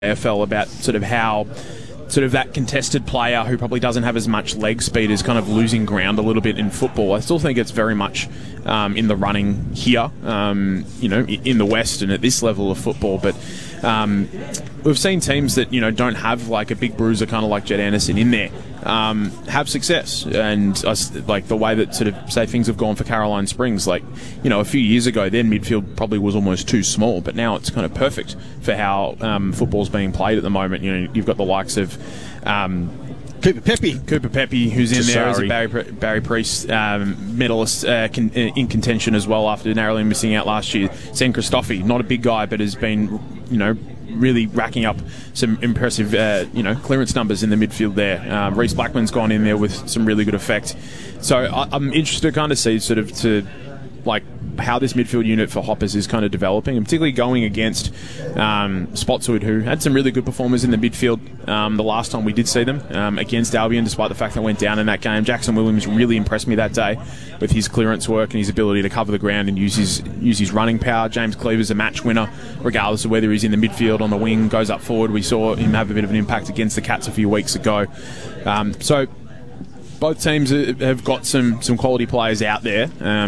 AFL about sort of how that contested player who probably doesn't have as much leg speed is kind of losing ground a little bit in football. I still think it's very much in the running here, in the West and at this level of football. But we've seen teams that, don't have like a big bruiser kind of like Jed Anderson in there have success. And like the way that sort of, say, things have gone for Caroline Springs, like, a few years ago, their midfield probably was almost too small, but now it's kind of perfect for how football's being played at the moment. You've got the likes of Cooper Pepe, who's in there as a Barry Priest medalist in contention as well after narrowly missing out last year. Sen Christophe, not a big guy, but has been, really racking up some impressive, clearance numbers in the midfield there. Reece Blackman's gone in there with some really good effect. So I'm interested to kind of see how this midfield unit for Hoppers is kind of developing, and particularly going against Spotswood, who had some really good performers in the midfield the last time we did see them against Albion, despite the fact they went down in that game. Jackson Williams really impressed me that day with his clearance work and his ability to cover the ground and use his running power. James Cleaver's a match winner, regardless of whether he's in the midfield, on the wing, goes up forward. We saw him have a bit of an impact against the Cats a few weeks ago. So both teams have got some quality players out there.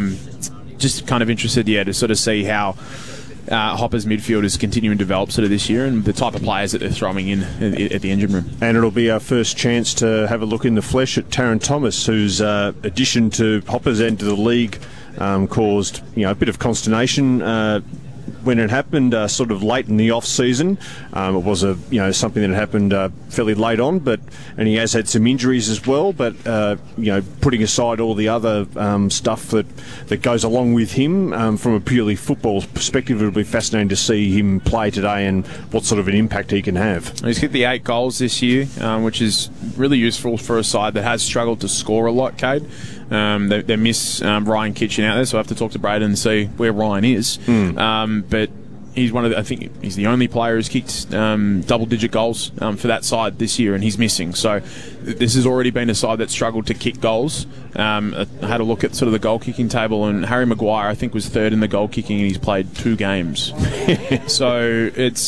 Just kind of interested, to sort of see how Hopper's midfield is continuing to develop sort of this year, and the type of players that they're throwing in at the engine room. And it'll be our first chance to have a look in the flesh at Taryn Thomas, whose addition to Hoppers and to the league caused a bit of consternation when it happened, sort of late in the off season. It was something that happened fairly late on, and he has had some injuries as well. But putting aside all the other stuff that goes along with him, from a purely football perspective, it'll be fascinating to see him play today and what sort of an impact he can have. He's hit the 8 goals this year, which is really useful for a side that has struggled to score a lot, Cade. They miss Ryan Kitchen out there, so I have to talk to Braden and see where Ryan is. But he's I think he's the only player who's kicked double-digit goals for that side this year, and he's missing. So this has already been a side that struggled to kick goals. I had a look at sort of the goal-kicking table, and Harry Maguire, I think, was third in the goal-kicking, and he's played 2 games. So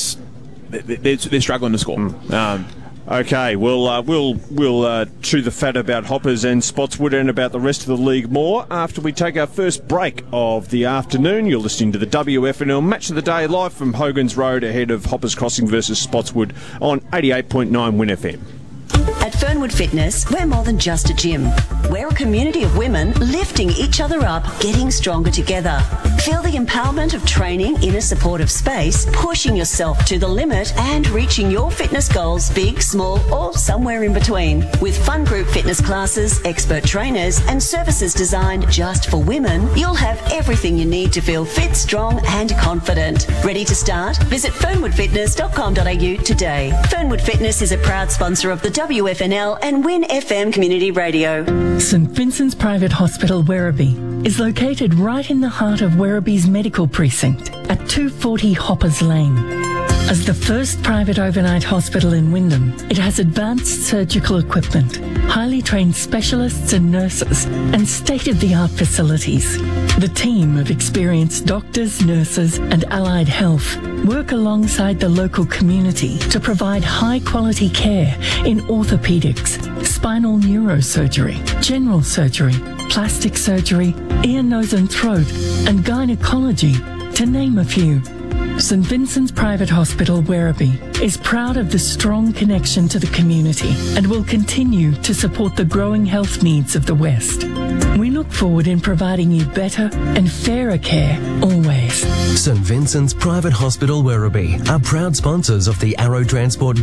they're struggling to score. Okay, we'll chew the fat about Hoppers and Spotswood and about the rest of the league more after we take our first break of the afternoon. You're listening to the WFNL Match of the Day live from Hogan's Road ahead of Hoppers Crossing versus Spotswood on 88.9 Win FM. At Fernwood Fitness, we're more than just a gym. We're a community of women lifting each other up, getting stronger together. Feel the empowerment of training in a supportive space, pushing yourself to the limit and reaching your fitness goals, big, small, or somewhere in between. With fun group fitness classes, expert trainers, and services designed just for women, you'll have everything you need to feel fit, strong, and confident. Ready to start? Visit fernwoodfitness.com.au today. Fernwood Fitness is a proud sponsor of the WFNL and Win FM Community Radio. St Vincent's Private Hospital, Werribee, is located right in the heart of Werribee's medical precinct at 240 Hoppers Lane. As the first private overnight hospital in Wyndham, it has advanced surgical equipment, highly trained specialists and nurses, and state-of-the-art facilities. The team of experienced doctors, nurses, and allied health work alongside the local community to provide high-quality care in orthopedics, spinal neurosurgery, general surgery, plastic surgery, ear, nose and throat, and gynecology, to name a few. St Vincent's Private Hospital, Werribee, is proud of the strong connection to the community and will continue to support the growing health needs of the West. We look forward in providing you better and fairer care always. St Vincent's Private Hospital, Werribee are proud sponsors of the Arrow Transport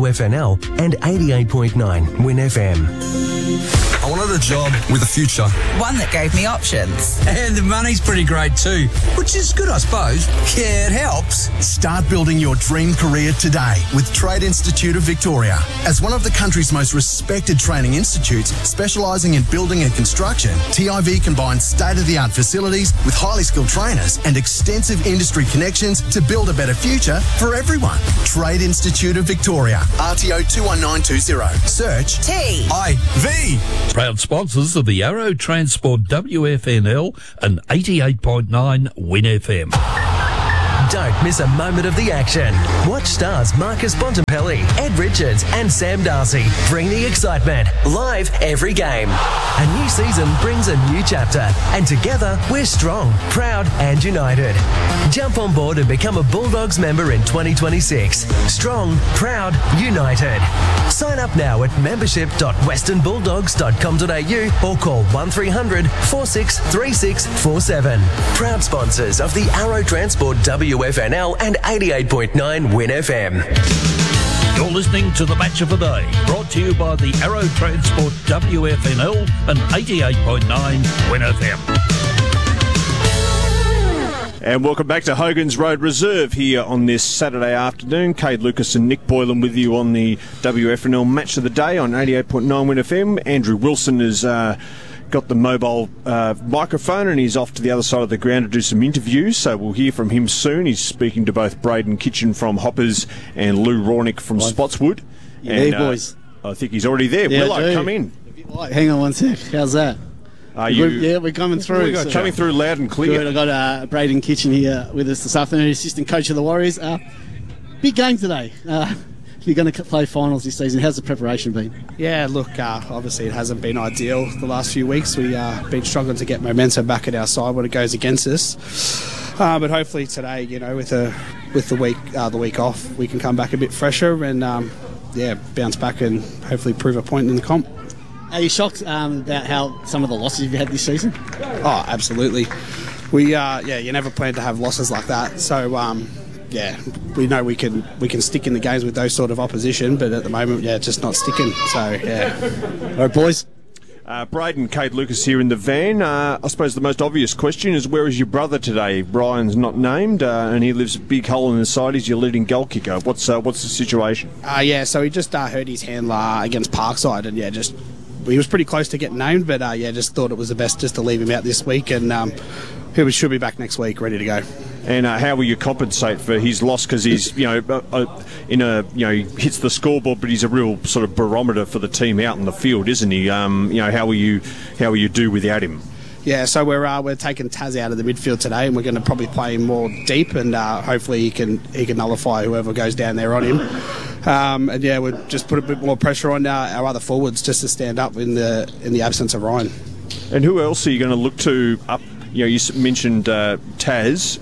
WFNL and 88.9 Win FM. I wanted a job with a future. One that gave me options. And the money's pretty great too, which is good, I suppose. Yeah, it helps. Start building your dream career today with Trade Institute of Victoria. As one of the country's most respected training institutes specialising in building and construction, TIV combines state-of-the-art facilities with highly skilled trainers and extensive industry connections to build a better future for everyone. Trade Institute of Victoria, RTO 21920. Search TIV. Proud sponsors of the Arrow Transport WFNL and 88.9 Win FM. Don't miss a moment of the action. Watch stars Marcus Bontempelli, Ed Richards and Sam Darcy bring the excitement live every game. A new season brings a new chapter, and together we're strong, proud and united. Jump on board and become a Bulldogs member in 2026. Strong, proud, united. Sign up now at membership.westernbulldogs.com.au or call 1300 463647. Proud sponsors of the Arrow Transport WFNL and 88.9 Win FM. You're listening to The Match of the Day, brought to you by the Arrow Transport WFNL and 88.9 Win FM. And welcome back to Hogan's Road Reserve here on this Saturday afternoon. Cade Lucas and Nick Boylan with you on the WFNL Match of the Day on 88.9 Win FM. Andrew Wilson has got the mobile microphone and he's off to the other side of the ground to do some interviews, so we'll hear from him soon. He's speaking to both Braden Kitchen from Hoppers and Lou Rawnick from Spotswood. Hey, boys. I think he's already there. Yeah, Willow, come in. Hang on one sec. How's that? We're coming through. Coming through loud and clear. Good. I've got Braden Kitchen here with us this afternoon, assistant coach of the Warriors. Big game today. You're going to play finals this season. How's the preparation been? Yeah, look, obviously it hasn't been ideal the last few weeks. We've been struggling to get momentum back at our side when it goes against us. But hopefully today, you know, with the week off, we can come back a bit fresher and bounce back and hopefully prove a point in the comp. Are you shocked about how some of the losses you've had this season? Oh, absolutely. You never plan to have losses like that. So, we know we can stick in the games with those sort of opposition, but at the moment, just not sticking. So, yeah. All right, boys. Braden, Cade Lucas here in the van. I suppose the most obvious question is, where is your brother today? Brian's not named, and he lives a big hole in the side. He's your leading goal kicker. What's the situation? So he just hurt his hand against Parkside, and he was pretty close to getting named, but just thought it was the best just to leave him out this week, and he should be back next week, ready to go. And how will you compensate for his loss? Because he's, he hits the scoreboard, but he's a real sort of barometer for the team out in the field, isn't he? How will you do without him? Yeah, so we're taking Taz out of the midfield today, and we're going to probably play him more deep, and hopefully he can nullify whoever goes down there on him. We'll just put a bit more pressure on our other forwards just to stand up in the absence of Ryan. And who else are you going to look to up? You mentioned Taz,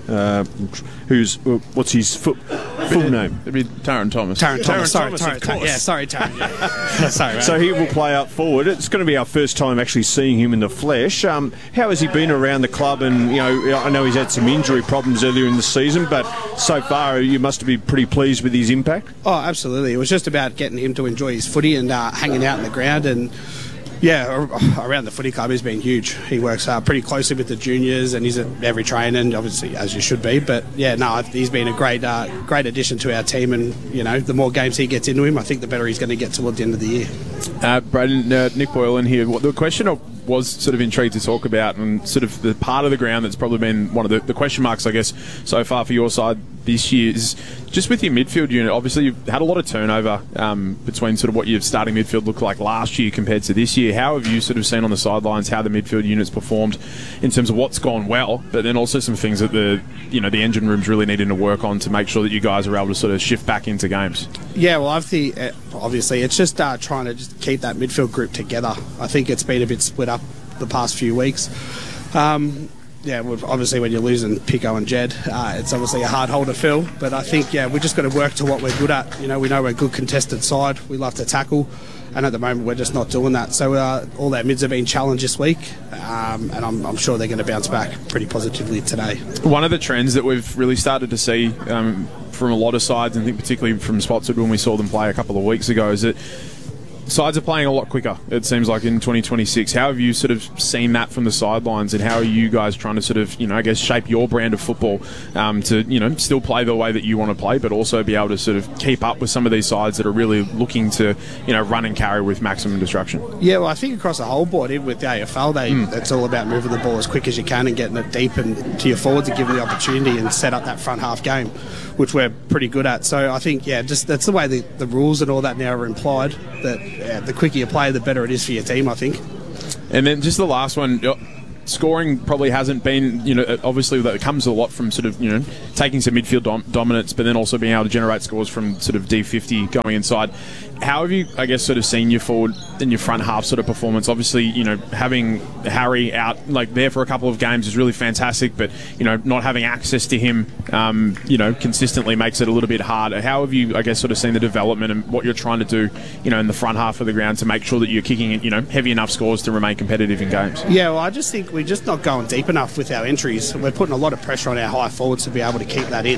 what's his full name? It'd be Taron Thomas. Taron Thomas, Taron, sorry, Taron. Yeah. Sorry, so he will play up forward. It's going to be our first time actually seeing him in the flesh. How has he been around the club? And I know he's had some injury problems earlier in the season, but so far you must be pretty pleased with his impact. Oh, absolutely. It was just about getting him to enjoy his footy and hanging out in the ground and. Yeah, around the footy club he's been huge. He works pretty closely with the juniors and he's at every training, obviously, as you should be. But, he's been a great addition to our team and, the more games he gets into him, I think the better he's going to get toward the end of the year. Braden, Nick Boylan here. The question I was sort of intrigued to talk about and sort of the part of the ground that's probably been one of the question marks, I guess, so far for your side this year is just with your midfield unit. Obviously, you've had a lot of turnover between sort of what your starting midfield looked like last year compared to this year. How have you sort of seen on the sidelines how the midfield unit's performed in terms of what's gone well, but then also some things that the engine room's really needing to work on to make sure that you guys are able to sort of shift back into games? Yeah, well, obviously it's just trying to just keep that midfield group together. I think it's been a bit split up the past few weeks. Obviously when you're losing Pico and Jed, it's obviously a hard hole to fill, but I think we just got to work to what we're good at. We know we're a good contested side, we love to tackle, and at the moment we're just not doing that. So all our mids have been challenged this week, and I'm sure they're going to bounce back pretty positively today. One of the trends that we've really started to see from a lot of sides, and I think particularly from Spotswood when we saw them play a couple of weeks ago, is that sides are playing a lot quicker, it seems like, in 2026. How have you sort of seen that from the sidelines, and how are you guys trying to sort of, shape your brand of football to, still play the way that you want to play, but also be able to sort of keep up with some of these sides that are really looking to, run and carry with maximum disruption? Yeah, well, I think across the whole board, even with the AFL, it's all about moving the ball as quick as you can and getting it deep and to your forwards to give them the opportunity and set up that front half game, which we're pretty good at. So I think, just that's the way the rules and all that now are implied, that the quicker you play, the better it is for your team, I think. And then just the last one, scoring probably hasn't been, obviously that comes a lot from sort of, taking some midfield dominance, but then also being able to generate scores from sort of D50 going inside. How have you, I guess, sort of seen your forward and your front half sort of performance? Obviously, having Harry out there for a couple of games is really fantastic, but, not having access to him, consistently makes it a little bit harder. How have you, I guess, sort of seen the development and what you're trying to do, in the front half of the ground to make sure that you're kicking, heavy enough scores to remain competitive in games? Yeah, well, I just think we're just not going deep enough with our entries. We're putting a lot of pressure on our high forwards to be able to keep that in.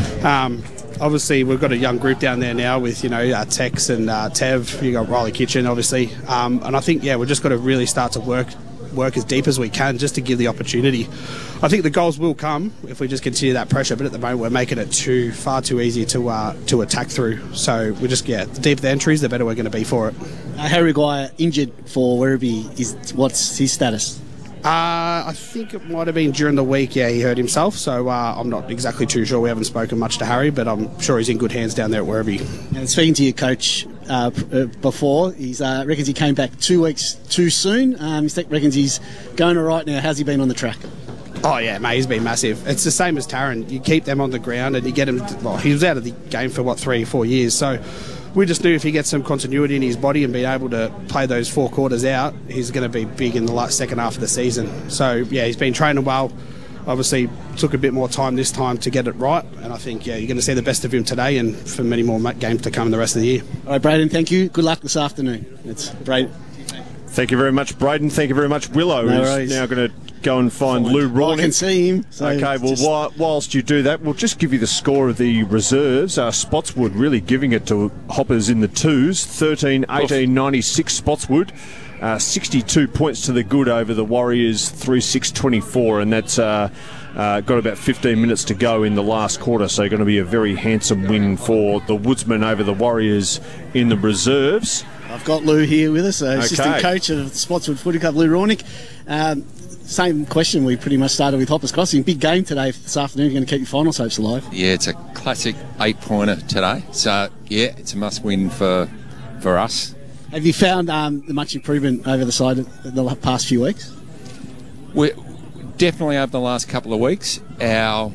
Obviously, we've got a young group down there now with, Tex and Tev. You got Riley Kitchen, obviously. And I think, we've just got to really start to work as deep as we can just to give the opportunity. I think the goals will come if we just continue that pressure, but at the moment we're making it far too easy to attack through. So we just, the deeper the entries, the better we're going to be for it. Harry Maguire injured for Werribee. What's his status? I think it might have been during the week. Yeah, he hurt himself, so I'm not exactly too sure. We haven't spoken much to Harry, but I'm sure he's in good hands down there at Werribee. And speaking to your coach before, he reckons he came back 2 weeks too soon. He reckons he's going all right now. How's he been on the track? Oh yeah, mate, he's been massive. It's the same as Taran. You keep them on the ground and you get him. Well, he was out of the game for 3-4 years, so we just knew if he gets some continuity in his body and being able to play those 4 quarters out, he's going to be big in the second half of the season. So yeah, he's been training well. Obviously, took a bit more time this time to get it right, and I think you're going to see the best of him today and for many more games to come in the rest of the year. All right, Braden, thank you. Good luck this afternoon. It's Braden. Thank you very much, Braden. Thank you very much, Willow. Who's now going to go and find Lou Rawlings. I can see him. So okay, well, whilst you do that, we'll just give you the score of the reserves. Spotswood really giving it to Hoppers in the twos. 13-18-96 Spotswood. 62 points to the good over the Warriors, 3-6-24, and that's got about 15 minutes to go in the last quarter, so going to be a very handsome win for the Woodsmen over the Warriors in the reserves. I've got Lou here with us, assistant coach of the Spotswood Footy Club, Lou Rawlings. Same question we pretty much started with Hoppers Crossing. Big game today this afternoon. You're going to keep your finals hopes alive. Yeah, it's a classic 8-pointer today. So, yeah, it's a must-win for us. Have you found much improvement over the side of the past few weeks? We're definitely over the last couple of weeks. Our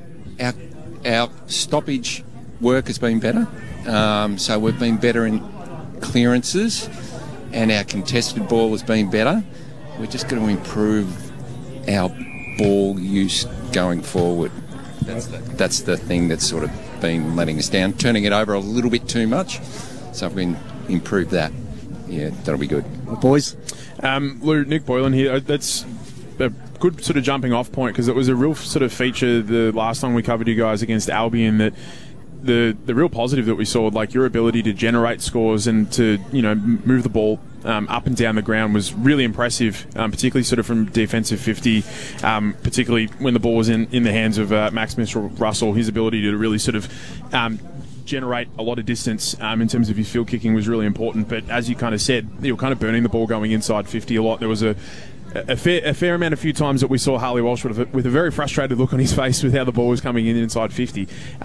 stoppage work has been better. So we've been better in clearances, and our contested ball has been better. We're just going to improve our ball use going forward. That's the thing that's sort of been letting us down, turning it over a little bit too much. So if we can improve that, yeah, that'll be good. Boys? Lou, Nick Boylan here. That's a good sort of jumping off point, because it was a real sort of feature the last time we covered you guys against Albion, that the real positive that we saw, like your ability to generate scores and to move the ball up and down the ground was really impressive, particularly sort of from defensive 50, particularly when the ball was in the hands of Max Mitchell-Russell. His ability to really sort of generate a lot of distance in terms of his field kicking was really important. But as you kind of said, you were kind of burning the ball going inside 50 a lot. There was a fair amount, a few times that we saw Harley Walsh with a very frustrated look on his face with how the ball was coming in inside 50.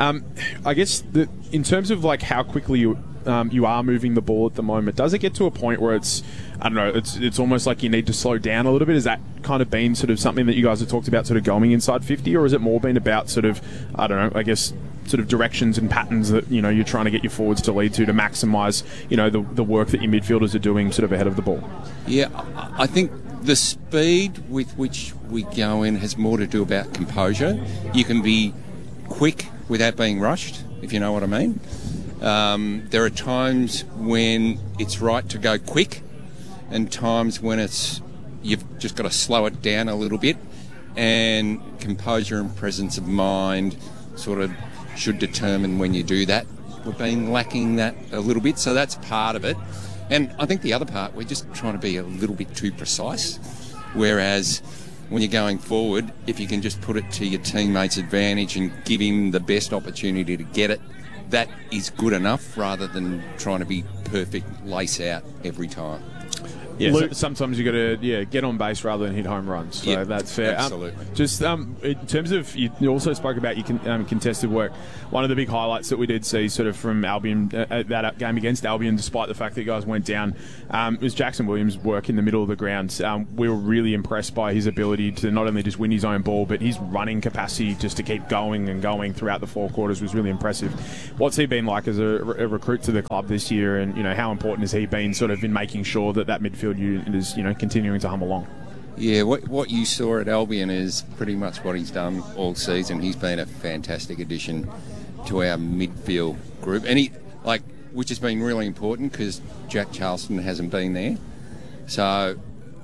I guess in terms of like how quickly you are moving the ball at the moment, does it get to a point where it's almost like you need to slow down a little bit? Has that kind of been sort of something that you guys have talked about, sort of going inside 50, or has it more been about sort of, I don't know, I guess sort of directions and patterns that you're trying to get your forwards to lead to maximise the work that your midfielders are doing sort of ahead of the ball? Yeah, I think the speed with which we go in has more to do about composure. You can be quick without being rushed, if you know what I mean. There are times when it's right to go quick, and times when you've just got to slow it down a little bit, and composure and presence of mind sort of should determine when you do that. We've been lacking that a little bit, so that's part of it. And I think the other part, we're just trying to be a little bit too precise, whereas when you're going forward, if you can just put it to your teammate's advantage and give him the best opportunity to get it, that is good enough, rather than trying to be perfect lace out every time. Yeah, sometimes you got to get on base rather than hit home runs. So that's fair. Absolutely. In terms of, you also spoke about your contested work. One of the big highlights that we did see sort of from Albion, that game against Albion, despite the fact that you guys went down, was Jackson Williams' work in the middle of the ground. We were really impressed by his ability to not only just win his own ball, but his running capacity just to keep going and going throughout the four quarters was really impressive. What's he been like as a recruit to the club this year, and how important has he been sort of in making sure that midfield unit is continuing to hum along? Yeah, what you saw at Albion is pretty much what he's done all season. He's been a fantastic addition to our midfield group, and which has been really important because Jack Charleston hasn't been there. So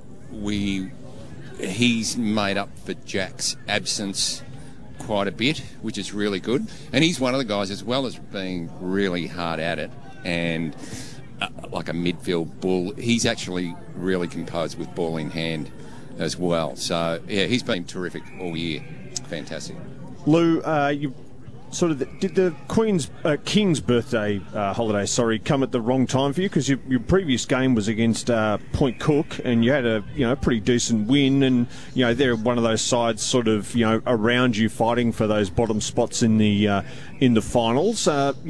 he's made up for Jack's absence quite a bit, which is really good. And he's one of the guys, as well as being really hard at it and like a midfield bull, he's actually really composed with ball in hand as well. So, yeah, he's been terrific all year. Fantastic. Lou, you sort of did the King's birthday holiday, come at the wrong time for you, because your previous game was against Point Cook, and you had a pretty decent win, and they're one of those sides sort of around you fighting for those bottom spots in the finals.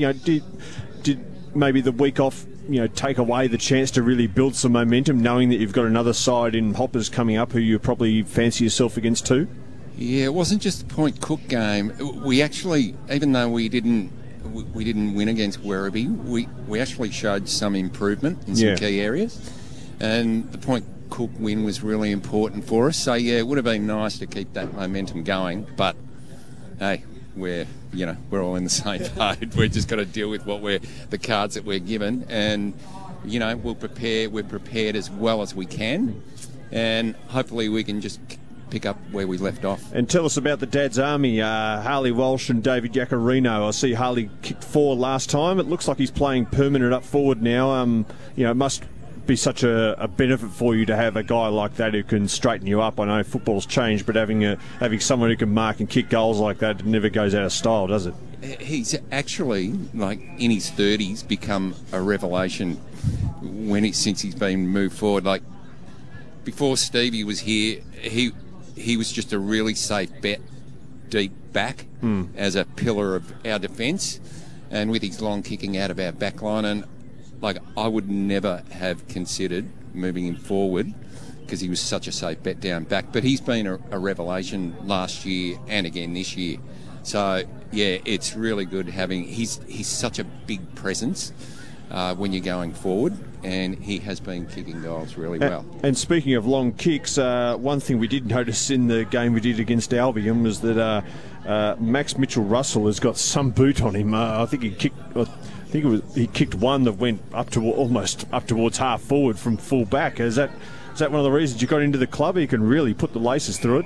Did maybe the week off take away the chance to really build some momentum, knowing that you've got another side in Hoppers coming up who you probably fancy yourself against too? Yeah, it wasn't just the Point Cook game. We actually, even though we didn't win against Werribee, we actually showed some improvement in some key areas, and the Point Cook win was really important for us. So yeah, it would have been nice to keep that momentum going, but hey, we're all in the same boat. We're just got to deal with the cards that we're given, and we're prepared as well as we can, and hopefully we can just pick up where we left off. And tell us about the Dad's Army, Harley Walsh and David Yacarino. I see Harley kicked 4 last time. It looks like he's playing permanent up forward now. It must be such a benefit for you to have a guy like that who can straighten you up. I know football's changed, but having someone who can mark and kick goals like that never goes out of style, does it? He's actually, in his 30s, become a revelation since he's been moved forward. Like, before Stevie was here, he was just a really safe bet deep back as a pillar of our defence, and with his long kicking out of our back line, and I would never have considered moving him forward because he was such a safe bet down back. But he's been a revelation last year and again this year. So, yeah, it's really good having... He's such a big presence when you're going forward, and he has been kicking goals really well. And speaking of long kicks, one thing we did notice in the game we did against Albion was that Max Mitchell-Russell has got some boot on him. I think he kicked one that went almost up towards half forward from full back. Is that one of the reasons you got into the club? He can really put the laces through it.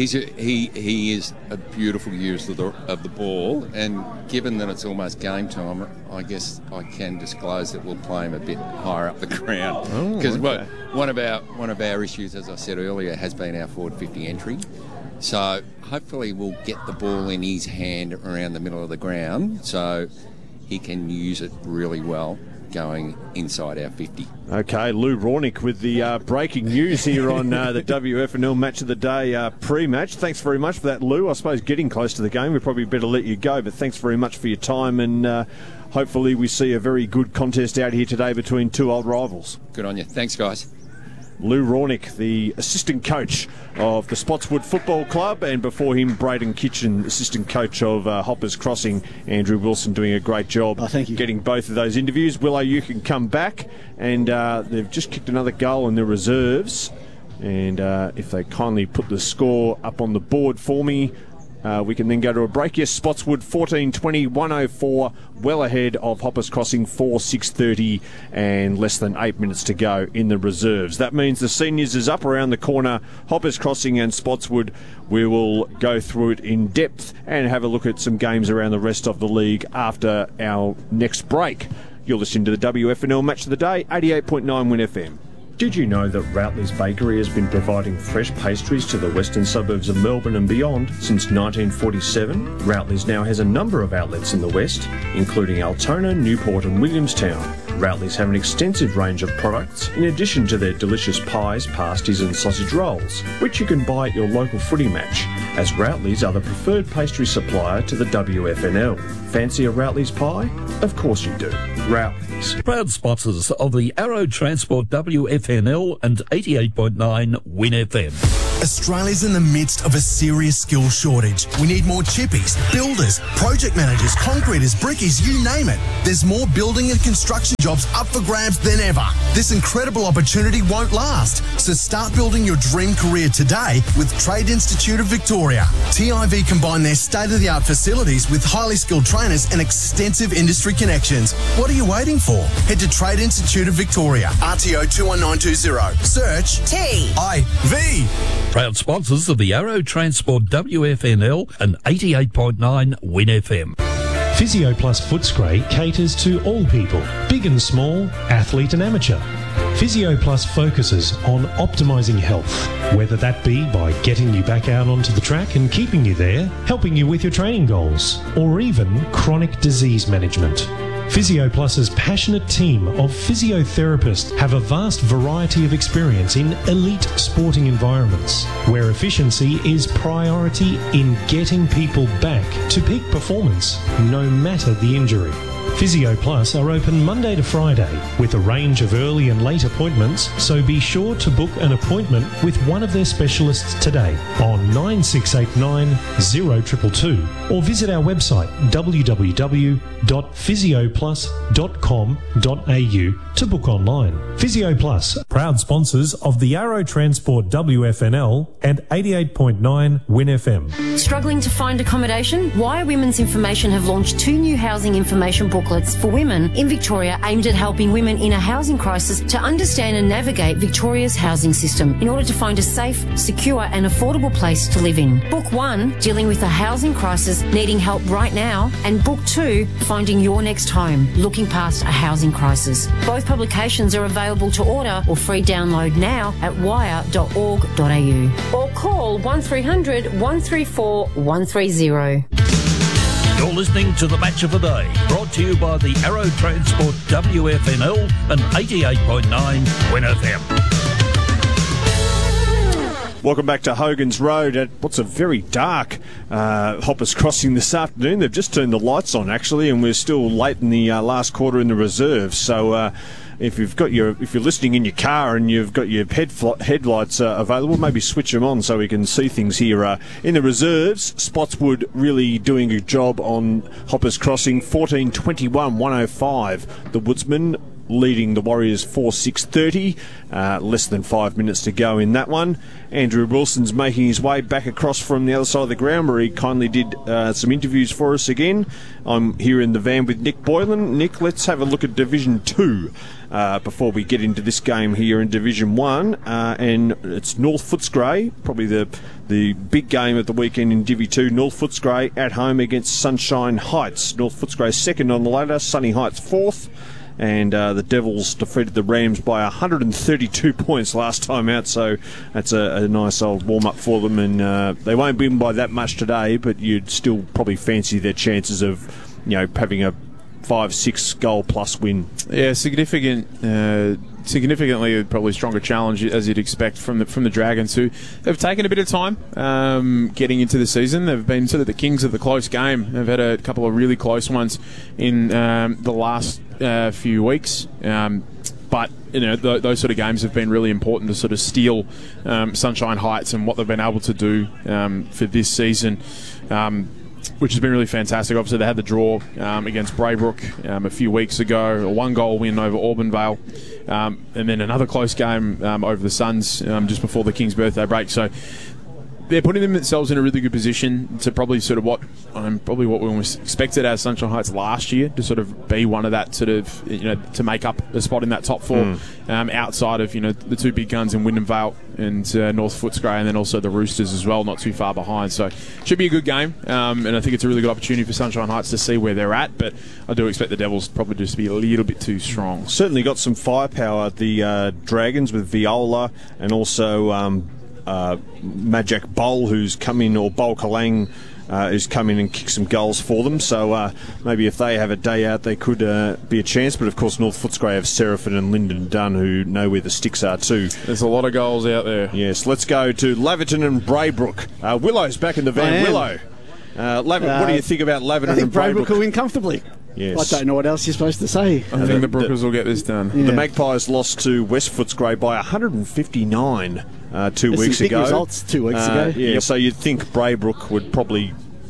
He is a beautiful user of the ball, and given that it's almost game time, I guess I can disclose that we'll play him a bit higher up the ground, because one of our issues, as I said earlier, has been our forward 50 entry. So hopefully we'll get the ball in his hand around the middle of the ground, so he can use it really well going inside our 50. Okay, Lou Raunic with the breaking news here on the WFNL Match of the Day pre-match. Thanks very much for that, Lou. I suppose getting close to the game, we probably better let you go, but thanks very much for your time, and hopefully we see a very good contest out here today between two old rivals. Good on you. Thanks, guys. Lou Raunic, the assistant coach of the Spotswood Football Club, and before him, Braden Kitchen, assistant coach of Hoppers Crossing. Andrew Wilson doing a great job getting both of those interviews. Willow, you can come back, and they've just kicked another goal in the reserves, and if they kindly put the score up on the board for me, we can then go to a break. Yes, Spotswood 14-20, 104, well ahead of Hoppers Crossing 4-6:30, and less than 8 minutes to go in the reserves. That means the seniors is up around the corner. Hoppers Crossing and Spotswood, we will go through it in depth and have a look at some games around the rest of the league after our next break. You're listening to the WFNL Match of the Day, 88.9 Win FM. Did you know that Routley's Bakery has been providing fresh pastries to the western suburbs of Melbourne and beyond since 1947? Routley's now has a number of outlets in the west, including Altona, Newport and Williamstown. Routleys have an extensive range of products in addition to their delicious pies, pasties and sausage rolls, which you can buy at your local footy match, as Routleys are the preferred pastry supplier to the WFNL. Fancy a Routleys pie? Of course you do. Routleys. Proud sponsors of the Arrow Transport WFNL and 88.9 Win FM. Australia's in the midst of a serious skill shortage. We need more chippies, builders, project managers, concreters, brickies, you name it. There's more building and construction jobs up for grabs than ever. This incredible opportunity won't last. So start building your dream career today with Trade Institute of Victoria. TIV combine their state-of-the-art facilities with highly skilled trainers and extensive industry connections. What are you waiting for? Head to Trade Institute of Victoria, RTO 21920. Search TIV. Proud sponsors of the Arrow Transport WFNL and 88.9 Win FM. PhysioPlus Footscray caters to all people, big and small, athlete and amateur. PhysioPlus focuses on optimising health, whether that be by getting you back out onto the track and keeping you there, helping you with your training goals, or even chronic disease management. PhysioPlus's passionate team of physiotherapists have a vast variety of experience in elite sporting environments, where efficiency is priority in getting people back to peak performance, no matter the injury. PhysioPlus are open Monday to Friday with a range of early and late appointments, so be sure to book an appointment with one of their specialists today on 9689 0222 or visit our website www.physioplus.com.au to book online. PhysioPlus, proud sponsors of the Arrow Transport WFNL and 88.9 Win FM. Struggling to find accommodation? Wire Women's Information have launched 2 new housing information booklets for women in Victoria aimed at helping women in a housing crisis to understand and navigate Victoria's housing system in order to find a safe, secure and affordable place to live in. Book 1, dealing with a housing crisis, needing help right now, and Book 2, finding your next home, looking past a housing crisis. Both publications are available to order or free download now at wire.org.au or call 1300 134 130. You're listening to the Match of the Day, brought to you by the Arrow Transport WFNL and 88.9 Win FM. Welcome back to Hogan's Road at what's a very dark Hoppers Crossing this afternoon. They've just turned the lights on, actually, and we're still late in the last quarter in the reserve. So if you're listening in your car and you've got your headlights available, maybe switch them on so we can see things here in the reserves. Spotswood really doing a job on Hoppers Crossing, 14-21-105. The Woodsman leading the Warriors 4-6-30. Less than 5 minutes to go in that one. Andrew Wilson's making his way back across from the other side of the ground, where he kindly did some interviews for us again. I'm here in the van with Nick Boylan. Nick, let's have a look at Division 2 before we get into this game here in Division 1. And it's North Footscray, probably the big game of the weekend in Divi 2. North Footscray at home against Sunshine Heights. North Footscray second on the ladder, Sunny Heights fourth. And the Devils defeated the Rams by 132 points last time out, so that's a nice old warm-up for them. And they won't win by that much today, but you'd still probably fancy their chances of, having a 5-6 goal plus win. Yeah, significantly probably stronger challenge, as you'd expect from the Dragons, who have taken a bit of time getting into the season. They've been sort of the kings of the close game. They've had a couple of really close ones in the last few weeks. But those sort of games have been really important to sort of steal Sunshine Heights and what they've been able to do for this season, which has been really fantastic. Obviously, they had the draw against Braybrook a few weeks ago, a 1-goal win over Auburn-Vale, and then another close game over the Suns just before the King's birthday break. So they're putting themselves in a really good position to probably sort of what we almost expected as Sunshine Heights last year, to sort of be one of that sort of, to make up a spot in that top four, outside of, the two big guns in Wyndham Vale and North Footscray, and then also the Roosters as well, not too far behind. So should be a good game, and I think it's a really good opportunity for Sunshine Heights to see where they're at, but I do expect the Devils probably just to be a little bit too strong. Certainly got some firepower, the Dragons, with Viola and also Majak Bowl, who's come in, or Bowl Kalang, who's come in and kicked some goals for them. So maybe if they have a day out, they could be a chance. But of course, North Footscray have Seraphin and Lyndon Dunn, who know where the sticks are too. There's a lot of goals out there. Yes, let's go to Laverton and Braybrook. Willow's back in the van. Willow, what do you think about Laverton and Braybrook? I think Braybrook will win comfortably. Yes. I don't know what else you're supposed to say. I think the Brookers will get this done. The Magpies lost to West Footscray by 159 2 weeks big ago. Results 2 weeks ago. Yeah, so you'd think Braybrook would probably,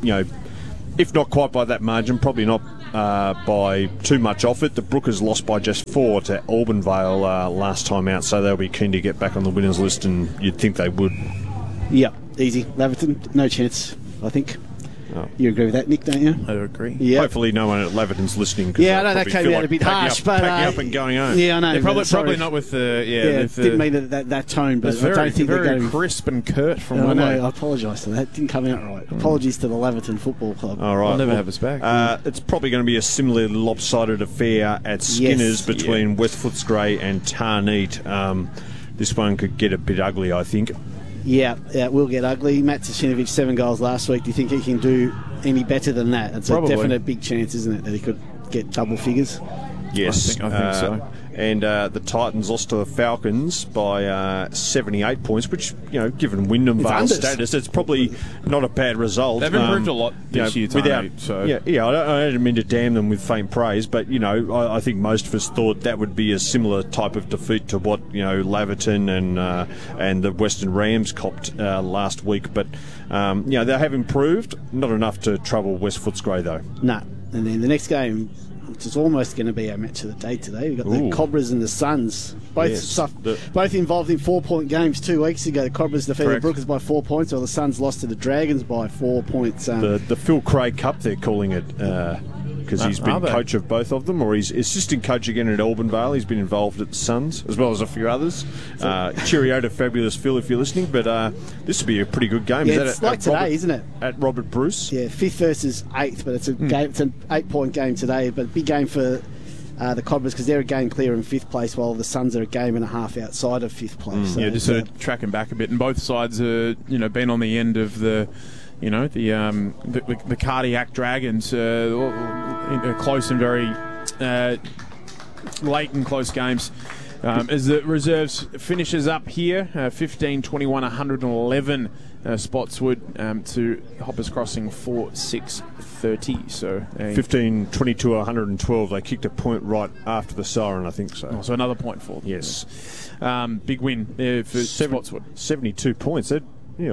if not quite by that margin, probably not by too much off it. The Brookers lost by just 4 to Albanvale last time out, so they'll be keen to get back on the winners list, and you'd think they would. Yeah, easy. Laverton, no chance, I think. Oh. You agree with that, Nick, don't you? I agree. Yeah. Hopefully no one at Laverton's listening. Yeah, I know that came out a bit harsh, but packing up and going home. Yeah, I know. Yeah, probably not with the didn't mean that tone, but I don't think they're going crisp and curt from one. I apologise for that. Didn't come out right. Apologies to the Laverton Football Club. All right, I'll never have us back. It's probably going to be a similarly lopsided affair at Skinners between West Footscray and Tarneet. This one could get a bit ugly, I think. Yeah, it will get ugly. Matt Tasinovic, 7 goals last week. Do you think he can do any better than that? It's Probably. a definite big chance, isn't it, that he could get double figures? Yes, I think so. And the Titans lost to the Falcons by 78 points, which, given Wyndham Vale's status, it's probably not a bad result. They've improved a lot this year, I don't mean to damn them with faint praise, but, I think most of us thought that would be a similar type of defeat to what, Laverton and the Western Rams copped last week. But, they have improved. Not enough to trouble West Footscray, though. No. And then the next game, which is almost going to be our match of the day today. We've got the Cobras and the Suns. Both involved in 4-point games 2 weeks ago. The Cobras defeated the Brookers by 4 points, while the Suns lost to the Dragons by 4 points. The Phil Craig Cup, they're calling it, because he's been coach of both of them, or he's assistant coach again at Albanvale. He's been involved at the Suns, as well as a few others. Cheerio to Fabulous Phil if you're listening, but this will be a pretty good game. Yeah, it's like today, isn't it? At Robert Bruce. Yeah, 5th versus 8th, but it's a game. It's an 8-point game today, but a big game for the Cobras, because they're a game clear in 5th place, while the Suns are a game and a half outside of 5th place. So just sort of tracking back a bit, and both sides are been on the end of the cardiac dragons, close and very late and close games. As the reserves finishes up here, 15-21, 111 Spotswood to Hoppers Crossing 4-6-30. So 15-22, 112. They kicked a point right after the siren, I think so. So another point for them. Yes. Big win there for Spotswood. 72 points. I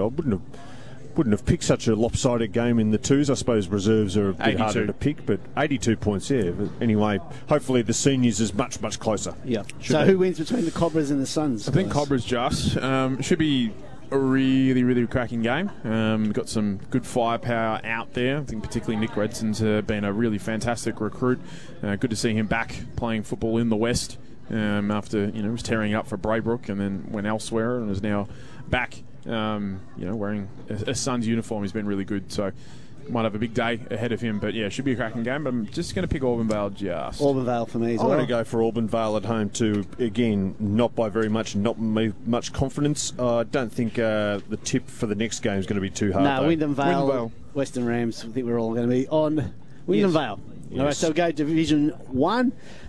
wouldn't have picked such a lopsided game in the twos. I suppose reserves are a bit harder to pick, but 82 points, yeah. But anyway, hopefully the seniors is much, much closer. Yeah. So who wins between the Cobras and the Suns? I think Cobras just. Should be a really, really cracking game. Got some good firepower out there. I think particularly Nick Redson's been a really fantastic recruit. Good to see him back playing football in the West after was tearing up for Braybrook and then went elsewhere and is now back. Wearing a Suns uniform. He's been really good, so might have a big day ahead of him. But yeah, should be a cracking game. But I'm just going to pick Albanvale just. Albanvale for me as well. I'm going to go for Albanvale at home too. Again, not by very much, not much confidence. I don't think the tip for the next game is going to be too hard. No, Wyndham Vale, Western Rams. I think we're all going to be on Wyndham Vale. Yes. All right, so we'll go Division 1.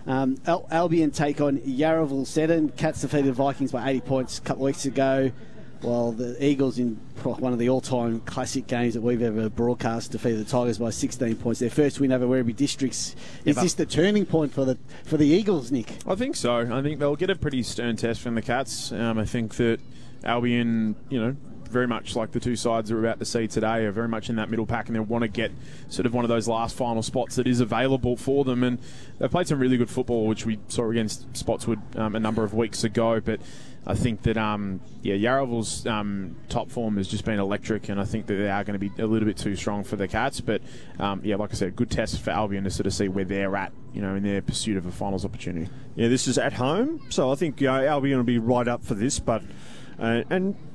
Albion take on Yarraville Seddon. Cats defeated Vikings by 80 points a couple of weeks ago. While the Eagles, in one of the all-time classic games that we've ever broadcast, defeated the Tigers by 16 points. Their first win over Werribee Districts. Is this the turning point for the Eagles, Nick? I think so. I think they'll get a pretty stern test from the Cats. I think that Albion, very much like the two sides we're about to see today, are very much in that middle pack, and they want to get sort of one of those last final spots that is available for them. And they've played some really good football, which we saw against Spotswood a number of weeks ago. But I think that Yarraville's top form has just been electric, and I think that they are going to be a little bit too strong for the Cats. But like I said, good test for Albion to sort of see where they're at, in their pursuit of a finals opportunity. Yeah, this is at home, so I think Albion will be right up for this. But and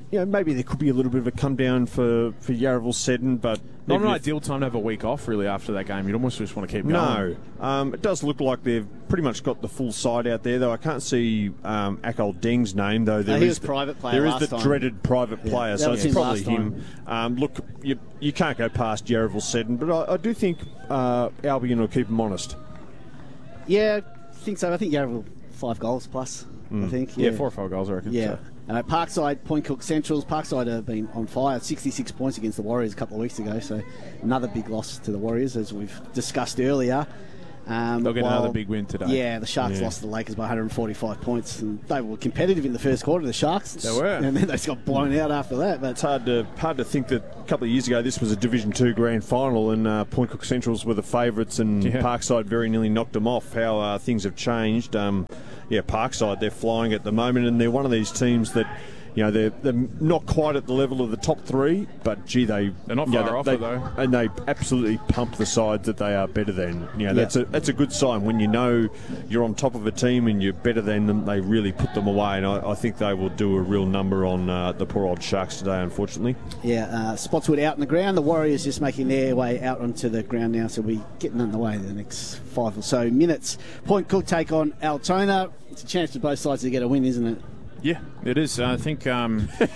maybe there could be a little bit of a come down for Yarraville Seddon, but not an ideal time to have a week off really after that game. You'd almost just want to keep going. No, it does look like they've pretty much got the full side out there, though I can't see Akol Deng's name, though. He was private player. There is the dreaded private player, so it's probably him. Look, you can't go past Yarraville Seddon, but I do think Albion will keep them honest. Yeah, I think so. I think Yarraville 5 goals plus. I think 4 or 5 goals, I reckon. Yeah. Parkside, Point Cook Centrals. Parkside have been on fire. 66 points against the Warriors a couple of weeks ago, so another big loss to the Warriors, as we've discussed earlier. They'll get another big win today. Yeah, the Sharks lost to the Lakers by 145 points, and they were competitive in the first quarter, the Sharks. They were. And then they just got blown out after that. But it's hard to think that a couple of years ago this was a Division 2 grand final and Point Cook Centrals were the favourites and Parkside very nearly knocked them off. How things have changed. Parkside, they're flying at the moment, and they're one of these teams that, they're not quite at the level of the top 3, but gee, they're not far off it though, and they absolutely pump the sides that they are better than. That's a good sign when you know you're on top of a team and you're better than them. They really put them away, and I think they will do a real number on the poor old Sharks today, unfortunately. Spotswood out in the ground. The Warriors just making their way out onto the ground now, so we're getting underway in the next 5 or so minutes. Point Cook take on Altona. It's a chance for both sides to get a win, isn't it? Yeah, it is. I think. You could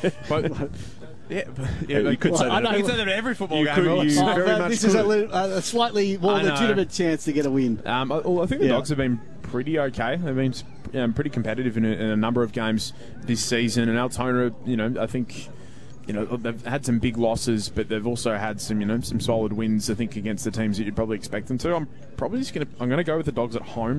say that. You could say that at every football game. This is a slightly more legitimate chance to get a win. I think the Dogs have been pretty okay. They've been pretty competitive in a number of games this season. And Altona, I think, they've had some big losses, but they've also had some, some solid wins. I think against the teams that you'd probably expect them to. I'm going to go with the Dogs at home,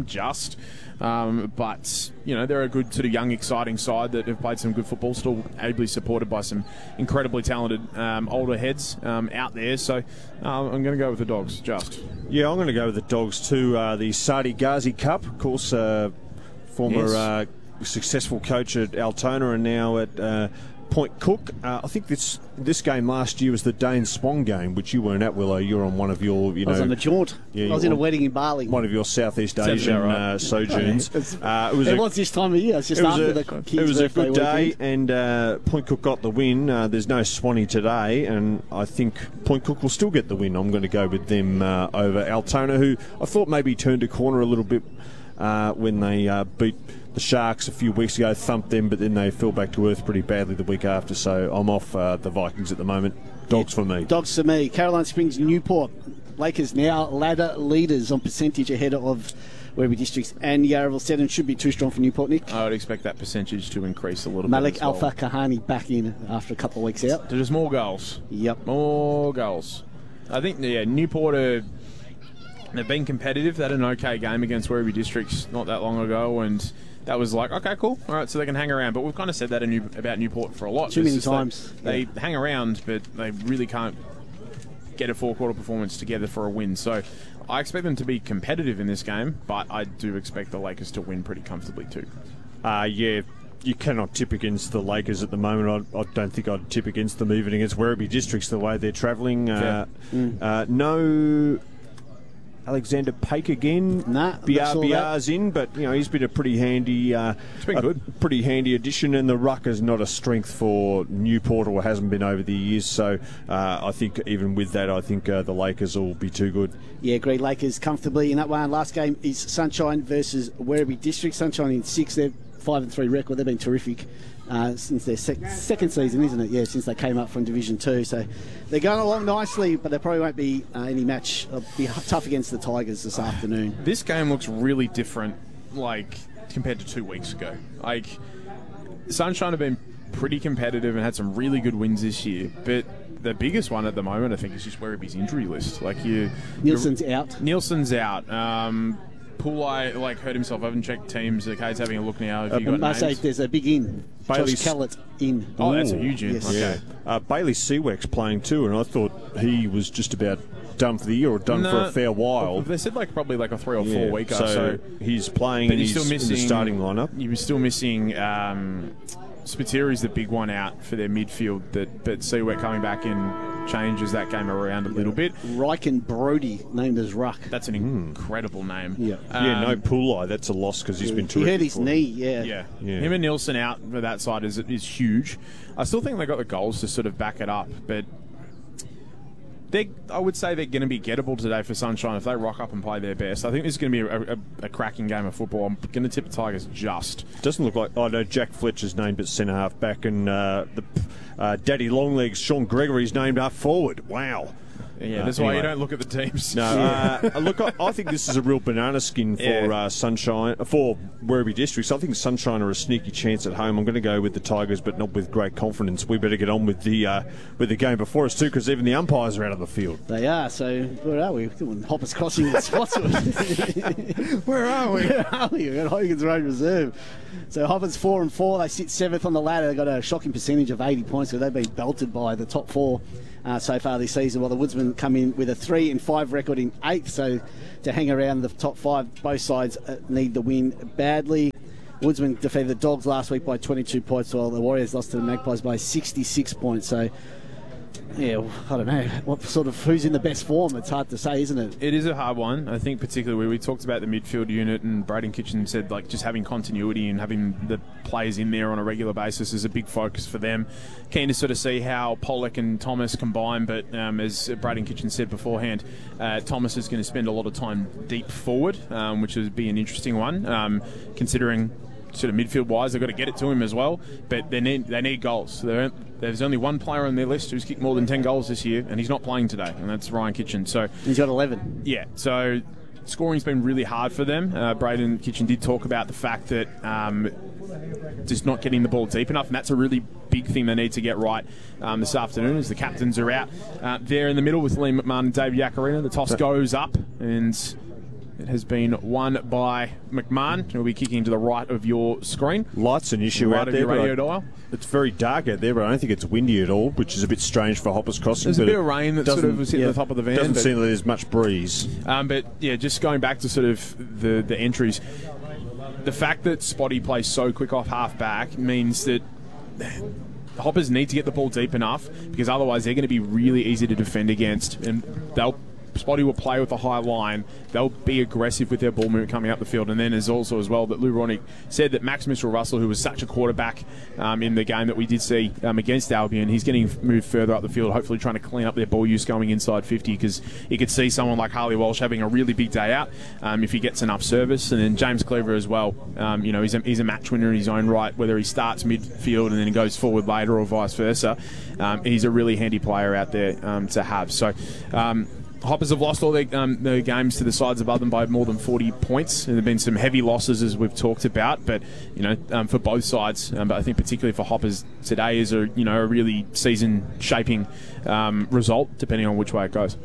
but they're a good sort of young, exciting side that have played some good football, still ably supported by some incredibly talented older heads out there. So I'm going to go with the Dogs. Yeah, I'm going to go with the Dogs too. The Sadi Ghazi Cup, of course, former successful coach at Altona and now at Point Cook. I think this game last year was the Dane Swan game, which you weren't at, Willow. You were on one of your, I was on the jaunt. I was in a wedding in Bali. One of your Southeast Asian sojourns. It was this time of year. It's just after the kids' It was a good day, weekend. and Point Cook got the win. There's no Swanee today, and I think Point Cook will still get the win. I'm going to go with them over Altona, who I thought maybe turned a corner a little bit when they beat the Sharks a few weeks ago, thumped them, but then they fell back to earth pretty badly the week after. So I'm off the Vikings at the moment. Dogs for me. Dogs for me. Caroline Springs, Newport. Lakers now ladder leaders on percentage ahead of Werribee Districts and Yarraville Seddon. Should be too strong for Newport, Nick. I would expect that percentage to increase a little Malik bit. Malik Alpha Kahani back in after a couple of weeks out. There's more goals. Yep. More goals. I think, Newport they've been competitive. They had an okay game against Werribee Districts not that long ago, and that was like, okay, cool. All right, so they can hang around. But we've kind of said that about Newport for a lot. Too many times. They hang around, but they really can't get a four-quarter performance together for a win. So I expect them to be competitive in this game, but I do expect the Lakers to win pretty comfortably too. You cannot tip against the Lakers at the moment. I don't think I'd tip against them even against Werribee Districts the way they're travelling. No Alexander Pake again. BR's in, but he's been a pretty handy. It's been good. Pretty handy addition, and the ruck is not a strength for Newport, or hasn't been over the years. So I think even with that, I think the Lakers will be too good. Yeah, agreed. Lakers comfortably in that one. Last game is Sunshine versus Werribee District. Sunshine in 6. They're 5-3 record. They've been terrific since their second season, isn't it? Yeah, since they came up from Division 2. So they're going along nicely, but there probably won't be any match. It'll be tough against the Tigers this afternoon. This game looks really different, compared to 2 weeks ago. Sunshine have been pretty competitive and had some really good wins this year, but the biggest one at the moment, I think, is just Werribee's injury list. Nielsen's out. Nielsen's out. Poolai hurt himself. I haven't checked teams. The Kate's having a look now. Have you got names? Say there's a big in. Josh Kellett in. Oh, that's a huge in. Yes. Okay. Yeah. Bailey Seaweck's playing too, and I thought he was just about done for the year or done for a fair while. They said probably a 3 or 4 weeker. So he's playing and he's still missing, in the starting lineup. He was still missing. Spiteri's the big one out for their midfield, but Seaweck coming back in changes that game around a little bit. Riken Brody named as ruck. That's an incredible name. Yeah, no Pulai. That's a loss because he's been terrific. He hurt his knee. Yeah. Him and Nielsen out for that side is huge. I still think they got the goals to sort of back it up, but I would say they're going to be gettable today for Sunshine if they rock up and play their best. I think this is going to be a cracking game of football. I'm going to tip the Tigers just. Doesn't look like... I know Jack Fletcher's named at centre-half back, and Daddy Longlegs, Sean Gregory's named up forward. Wow. Yeah, that's why you don't look at the teams. No, look, I think this is a real banana skin for Sunshine, for Werribee Districts. I think Sunshine are a sneaky chance at home. I'm going to go with the Tigers, but not with great confidence. We better get on with the game before us too, because even the umpires are out of the field. They are. So where are we? Hoppers Crossing at Spotswood. Where are we? We're at Hogan's Road Reserve. So Hoppers 4-4. They sit 7th on the ladder. They've got a shocking percentage of 80 points, so they've been belted by the top 4. So far this season, while the Woodsmen come in with a 3-5 record in 8th, so to hang around the top 5, both sides need the win badly. Woodsmen defeated the Dogs last week by 22 points, while the Warriors lost to the Magpies by 66 points. So, yeah, I don't know who's in the best form. It's hard to say, isn't it? It is a hard one. I think particularly where we talked about the midfield unit, and Braden Kitchen said just having continuity and having the players in there on a regular basis is a big focus for them. Keen to sort of see how Pollock and Thomas combine, but as Braden Kitchen said beforehand, Thomas is going to spend a lot of time deep forward, which would be an interesting one, considering sort of midfield-wise, they've got to get it to him as well, but they need goals. There's only one player on their list who's kicked more than 10 goals this year, and he's not playing today, and that's Ryan Kitchen. So he's got 11. Yeah, so scoring's been really hard for them. Braden Kitchen did talk about the fact that just not getting the ball deep enough, and that's a really big thing they need to get right this afternoon as the captains are out. There in the middle with Liam McMahon and David Yacarina, the toss goes up, and it has been won by McMahon, who will be kicking to the right of your screen. Light's an issue right out of there. Your radio dial. It's very dark out there, but I don't think it's windy at all, which is a bit strange for Hoppers Crossing. There's a bit of rain that sort of was hitting the top of the van. Doesn't seem that there's much breeze. But yeah, just going back to sort of the entries, the fact that Spotty plays so quick off half back means that the Hoppers need to get the ball deep enough, because otherwise they're going to be really easy to defend against, and Spotty will play with a high line. They'll be aggressive with their ball movement coming up the field. And then there's also as well that Lou Ronick said that Max Mitchell-Russell, who was such a quarterback in the game that we did see against Albion, he's getting moved further up the field, hopefully trying to clean up their ball use going inside 50, because you could see someone like Harley Walsh having a really big day out if he gets enough service. And then James Cleaver as well. He's a match winner in his own right, whether he starts midfield and then goes forward later or vice versa. He's a really handy player out there to have. So Hoppers have lost all their games to the sides above them by more than 40 points. And there have been some heavy losses, as we've talked about, but for both sides. But I think particularly for Hoppers, today is a really season-shaping result, depending on which way it goes.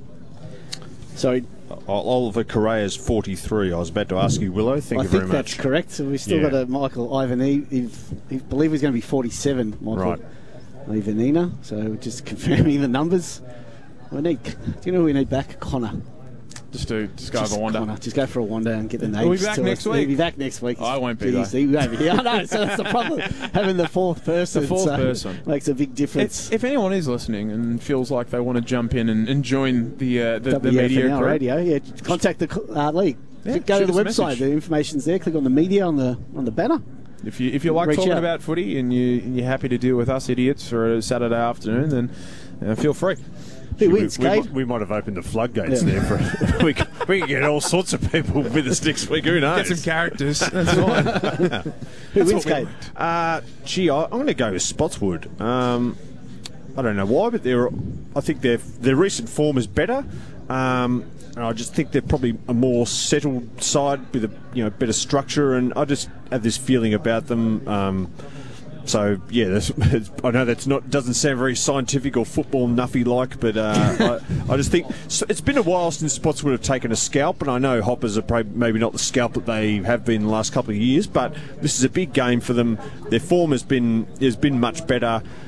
So Oliver Correa's 43. I was about to ask you, Willow. Thank you very much. I think that's correct. So we've still got a Michael Ivanini. I believe he's going to be 47, Michael Ivanina. So just confirming the numbers. Do you know who we need back? Connor. Just go over Wanda. Connor. Just go for a Wanda and get the names. We'll be back next week. We'll be back next week. I won't be. We won't be here. I know, so that's the problem. Having the fourth person. The fourth person makes a big difference. If anyone is listening and feels like they want to jump in and join the media group, radio, contact the league. Yeah, go to the website. The information's there. Click on the media on the banner. If you like talking about footy and you're happy to deal with us idiots for a Saturday afternoon, then feel free. Who wins, Kate? We might have opened the floodgates there. We can get all sorts of people with us next week. Who knows? Get some characters. That's fine. Who wins, Kate? I'm going to go with Spotswood. I don't know why, but I think their recent form is better. And I just think they're probably a more settled side with a better structure, and I just have this feeling about them. So yeah, I know doesn't sound very scientific or football nuffy like, but I just think it's been a while since Spotswood have taken a scalp, and I know Hoppers are maybe not the scalp that they have been the last couple of years, but this is a big game for them. Their form has been much better,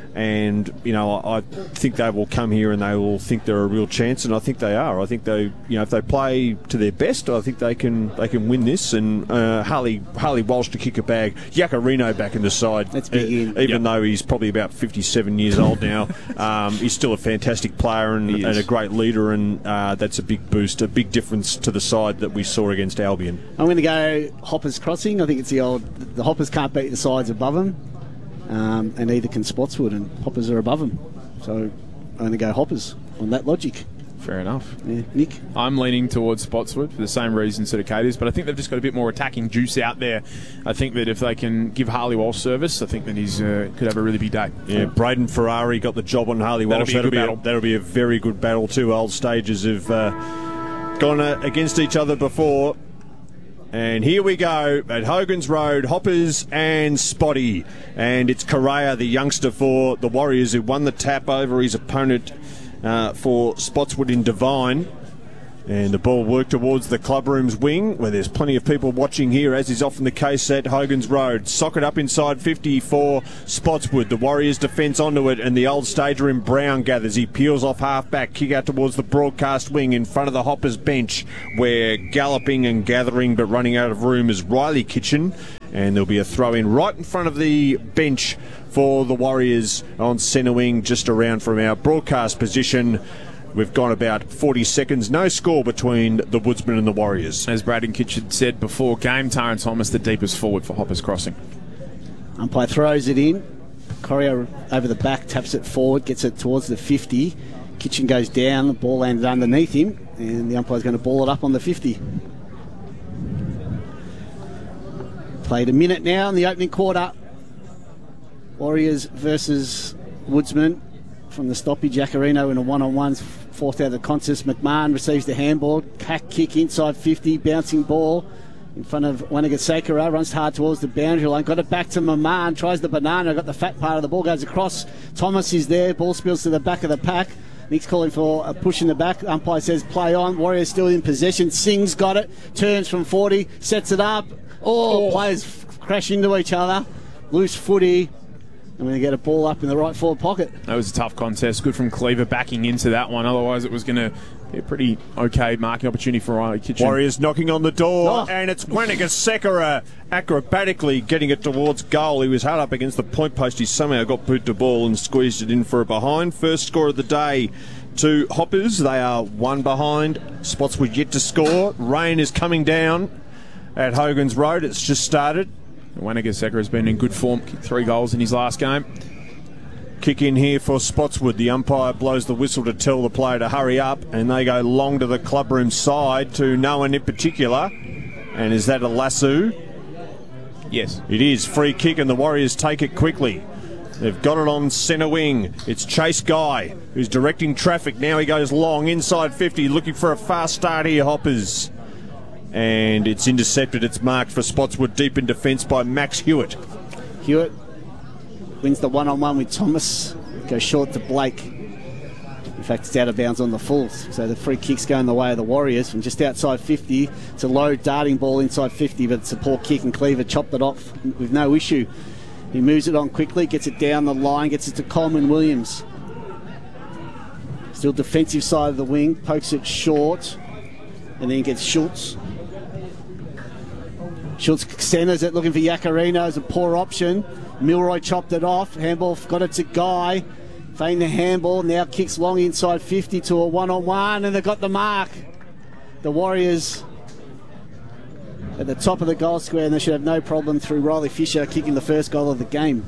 And, I think they will come here and they will think they're a real chance, and I think they are. I think they, if they play to their best, I think they can win this. And Harley Walsh to kick a bag. Yacarino back in the side. That's big in. Even though he's probably about 57 years old now, he's still a fantastic player and a great leader, and that's a big boost, a big difference to the side that we saw against Albion. I'm going to go Hoppers Crossing. I think it's the Hoppers can't beat the sides above them. And neither can Spotswood, and Hoppers are above them. So I'm going to go Hoppers on that logic. Fair enough. Yeah, Nick? I'm leaning towards Spotswood for the same reasons that Katie's, but I think they've just got a bit more attacking juice out there. I think that if they can give Harley Walsh service, I think that he's could have a really big day. Yeah, Braden Ferrari got the job on Harley Walsh. That'll be a very good battle. Two old stages have gone against each other before. And here we go at Hogan's Road, Hoppers and Spotty. And it's Correa, the youngster for the Warriors, who won the tap over his opponent for Spotswood in Devine. And the ball worked towards the clubroom's wing, where there's plenty of people watching here, as is often the case at Hogan's Road. Socket up inside 50 for Spotswood. The Warriors defence onto it, and the old stager in brown gathers. He peels off half-back, kick out towards the broadcast wing in front of the Hoppers bench, where galloping and gathering but running out of room is Riley Kitchen. And there'll be a throw-in right in front of the bench for the Warriors on centre wing, just around from our broadcast position. We've gone about 40 seconds. No score between the Woodsmen and the Warriors. As Braden Kitchen said before game, Taran Thomas the deepest forward for Hoppers Crossing. Umpire throws it in. Correa over the back, taps it forward, gets it towards the 50. Kitchen goes down, the ball landed underneath him, and the umpire's going to ball it up on the 50. Played a minute now in the opening quarter. Warriors versus Woodsmen. From the stoppage, Jacarino in a one-on-one, fourth out of the contest. McMahon receives the handball, hack kick inside 50, bouncing ball in front of Wanagasakura, runs hard towards the boundary line, got it back to McMahon, tries the banana, got the fat part of the ball, goes across. Thomas is there, ball spills to the back of the pack. Nick's calling for a push in the back. Umpire says play on. Warriors still in possession. Singh's got it, turns from 40, sets it up. Players crash into each other. Loose footy. I'm going to get a ball up in the right forward pocket. That was a tough contest. Good from Cleaver backing into that one. Otherwise, it was going to be a pretty okay marking opportunity for Riley Kitchen. Warriors knocking on the door, and it's Wanagasakura acrobatically getting it towards goal. He was hard up against the point post. He somehow got boot to ball and squeezed it in for a behind. First score of the day to Hoppers. They are one behind. Spotswood yet to score. Rain is coming down at Hogan's Road. It's just started. Wanagasakura has been in good form, kicked 3 goals in his last game. Kick in here for Spotswood. The umpire blows the whistle to tell the player to hurry up, and they go long to the clubroom side to no one in particular. And is that a lasso? Yes. It is. Free kick, and the Warriors take it quickly. They've got it on centre wing. It's Chase Guy, who's directing traffic. Now he goes long, inside 50, looking for a fast start here, Hoppers. And it's intercepted. It's marked for Spotswood deep in defence by Max Hewitt. Hewitt wins the one-on-one with Thomas. Goes short to Blake. In fact, it's out of bounds on the full. So the free kick's going the way of the Warriors from just outside 50. It's a low darting ball inside 50, but it's a poor kick, and Cleaver chopped it off with no issue. He moves it on quickly, gets it down the line, gets it to Coleman Williams. Still defensive side of the wing, pokes it short, and then gets Schultz. Schultz centres it, looking for Yacarino. It's a poor option. Milroy chopped it off. Handball got it to Guy. Feigned the handball. Now kicks long inside 50 to a one-on-one, and they've got the mark. The Warriors at the top of the goal square, and they should have no problem through Riley Fisher kicking the first goal of the game.